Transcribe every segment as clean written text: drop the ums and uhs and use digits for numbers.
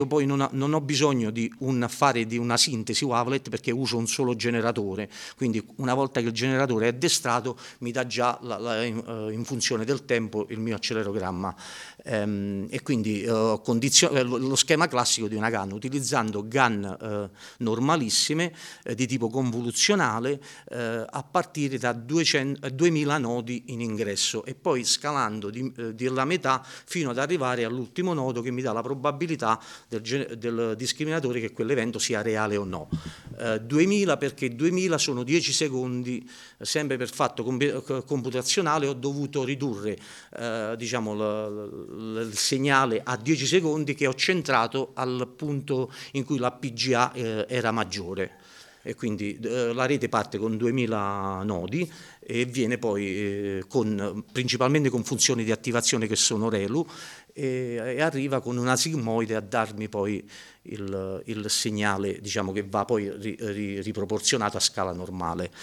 poi non ho bisogno di fare di una sintesi wavelet perché uso un solo generatore, quindi una volta che il generatore è addestrato mi dà già in funzione del tempo il mio accelerogramma, e quindi lo schema classico di una GAN utilizzando GAN normalissime di tipo convoluzionale a partire da 2000 nodi in ingresso e poi scalando della metà fino ad arrivare all'ultimo nodo che mi dà la probabilità del discriminatore che quell'evento sia reale o no. 2000 perché 2000 sono 10 secondi, sempre per fatto computazionale ho dovuto ridurre diciamo, il segnale a 10 secondi che ho centrato al punto in cui la PGA era maggiore. E quindi la rete parte con 2000 nodi e viene poi principalmente con funzioni di attivazione che sono ReLU e arriva con una sigmoide a darmi poi il segnale, diciamo, che va poi riproporzionato a scala normale.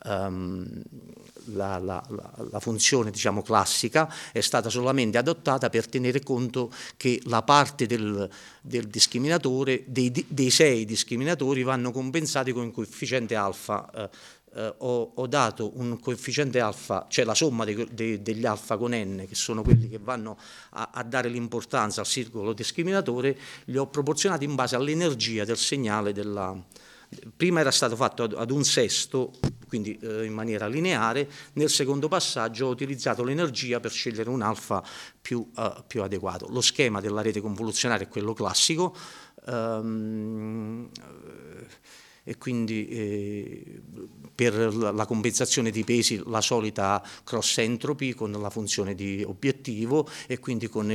La funzione, diciamo, classica è stata solamente adottata per tenere conto che la parte del discriminatore, dei 6 discriminatori vanno compensati con il coefficiente alfa. Ho dato un coefficiente alfa, cioè la somma degli alfa con n, che sono quelli che vanno a dare l'importanza al singolo discriminatore, li ho proporzionati in base all'energia del segnale prima era stato fatto ad un sesto, quindi in maniera lineare, nel secondo passaggio ho utilizzato l'energia per scegliere un alfa più adeguato. Lo schema della rete convoluzionaria è quello classico, e quindi per la compensazione di pesi la solita cross entropy con la funzione di obiettivo e quindi con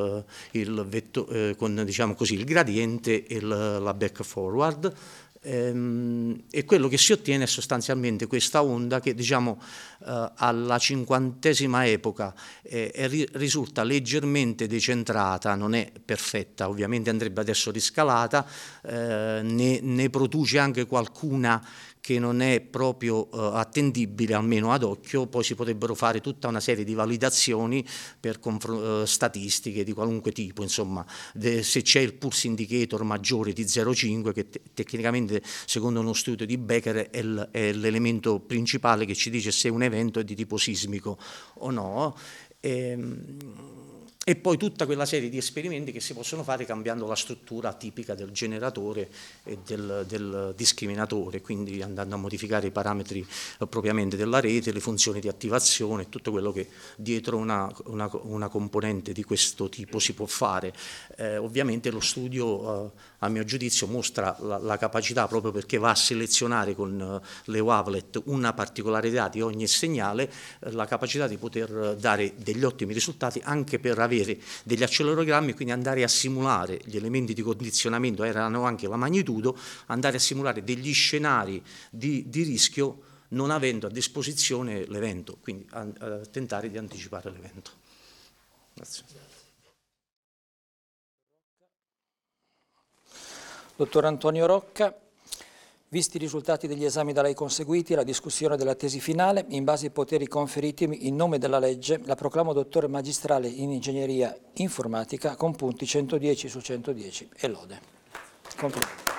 con, diciamo così, il gradiente e la back forward. E quello che si ottiene è sostanzialmente questa onda che, diciamo, alla 50ª epoca risulta leggermente decentrata, non è perfetta, ovviamente andrebbe adesso riscalata, ne produce anche qualcuna che non è proprio attendibile, almeno ad occhio. Poi si potrebbero fare tutta una serie di validazioni per statistiche di qualunque tipo, insomma, se c'è il pulse indicator maggiore di 0,5, che tecnicamente secondo uno studio di Becker è l'elemento principale che ci dice se un evento è di tipo sismico o no. E poi tutta quella serie di esperimenti che si possono fare cambiando la struttura tipica del generatore e del discriminatore, quindi andando a modificare i parametri propriamente della rete, le funzioni di attivazione, tutto quello che dietro una componente di questo tipo si può fare. Ovviamente lo studio, a mio giudizio, mostra la capacità, proprio perché va a selezionare con le wavelet una particolarità di ogni segnale, la capacità di poter dare degli ottimi risultati anche per avere degli accelerogrammi, quindi andare a simulare gli elementi di condizionamento, erano anche la magnitudo, andare a simulare degli scenari di rischio non avendo a disposizione l'evento, quindi a tentare di anticipare l'evento. Grazie. Dottor Antonio Rocca, visti i risultati degli esami da lei conseguiti e la discussione della tesi finale, in base ai poteri conferitimi in nome della legge, la proclamo dottore magistrale in ingegneria informatica con punti 110 su 110 e lode. Complimenti.